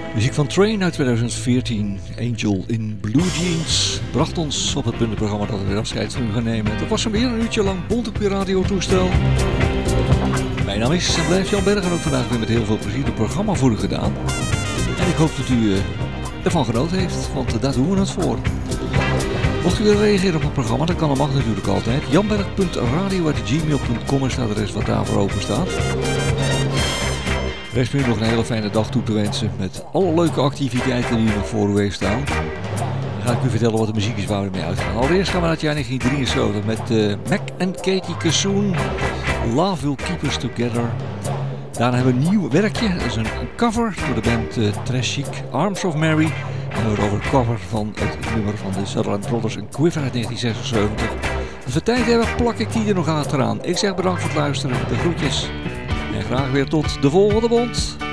Muziek van Train uit 2014, Angel in Blue Jeans, bracht ons op het puntenprogramma dat we weer afscheid van u gaan nemen. Dat was weer een uurtje lang Bontekoe radiotoestel. Mijn naam is en blijft Jan Berg en ook vandaag weer met heel veel plezier het programma voor u gedaan. En ik hoop dat u ervan genoten heeft, want daar doen we het voor. Mocht u willen reageren op het programma, dan kan dat mag natuurlijk altijd. janberg.radio@gmail.com is het adres wat daarvoor open staat. Rest me nog een hele fijne dag toe te wensen met alle leuke activiteiten die nog voor u heeft staan. Dan ga ik u vertellen wat de muziek is waar we mee uitgaan. Allereerst gaan we naar het jaar 1973 met Mac en Katie Kassoon. Love Will Keep Us Together. Daarna hebben we een nieuw werkje. Dat is een cover door de band Trash Chic, Arms of Mary. En we horen een cover van het nummer van de Sutherland Brothers, een Quiver uit 1976. Als we tijd hebben, plak ik die er nog achteraan. Ik zeg bedankt voor het luisteren. De groetjes. En graag weer tot de volgende bond.